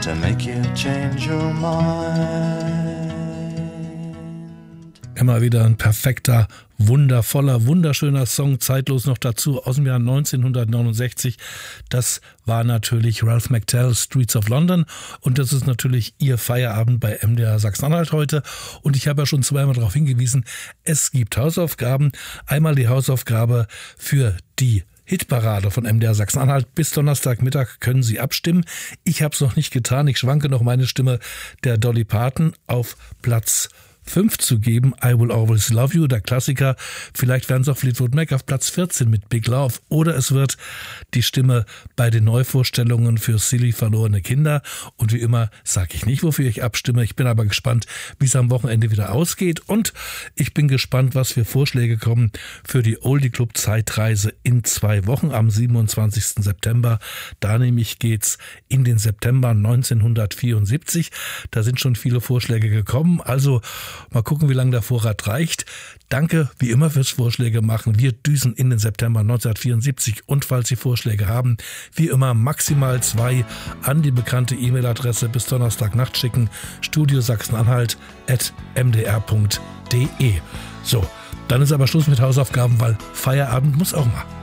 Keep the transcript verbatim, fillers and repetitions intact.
to make you change your mind. Immer wieder ein perfekter, wundervoller, wunderschöner Song, zeitlos noch dazu, aus dem Jahr neunzehnhundertneunundsechzig. Das war natürlich Ralph McTell, Streets of London, und das ist natürlich Ihr Feierabend bei M D R Sachsen-Anhalt heute. Und ich habe ja schon zweimal darauf hingewiesen, es gibt Hausaufgaben. Einmal die Hausaufgabe für die Hitparade von M D R Sachsen-Anhalt. Bis Donnerstagmittag können Sie abstimmen. Ich habe es noch nicht getan. Ich schwanke noch meine Stimme der Dolly Parton auf Platz fünf zu geben. I Will Always Love You, der Klassiker. Vielleicht werden es auch Fleetwood Mac auf Platz vierzehn mit Big Love. Oder es wird die Stimme bei den Neuvorstellungen für Silly verlorene Kinder. Und wie immer sage ich nicht, wofür ich abstimme. Ich bin aber gespannt, wie es am Wochenende wieder ausgeht. Und ich bin gespannt, was für Vorschläge kommen für die Oldie Club Zeitreise in zwei Wochen am siebenundzwanzigsten September. Da nämlich geht's in den September neunzehnhundertvierundsiebzig. Da sind schon viele Vorschläge gekommen. Also mal gucken, wie lange der Vorrat reicht. Danke wie immer fürs Vorschläge machen. Wir düsen in den September neunzehnhundertvierundsiebzig, und falls Sie Vorschläge haben, wie immer maximal zwei an die bekannte E-Mail-Adresse bis Donnerstagnacht schicken: studio sachsen-anhalt at m d r punkt d e. So, dann ist aber Schluss mit Hausaufgaben, weil Feierabend muss auch mal.